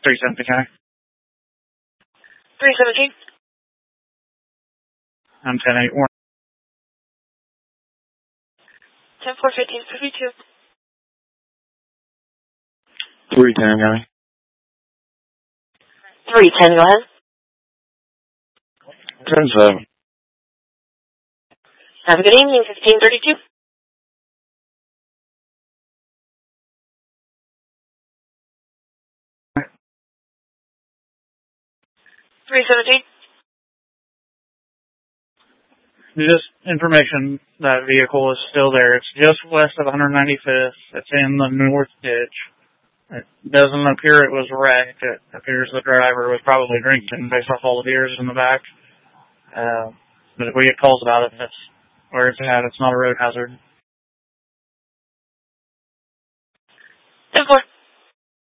370 County. 317. I'm 10-8 Warren. 10-4-15-52. 310 County. 310, go ahead. 10-7. Have a good evening, 1532. 317. Just information, that vehicle is still there. It's just west of 195th. It's in the north ditch. It doesn't appear it was wrecked. It appears the driver was probably drinking based off all the beers in the back. But if we get calls about it, that's where it's at. It's not a road hazard. 10-4.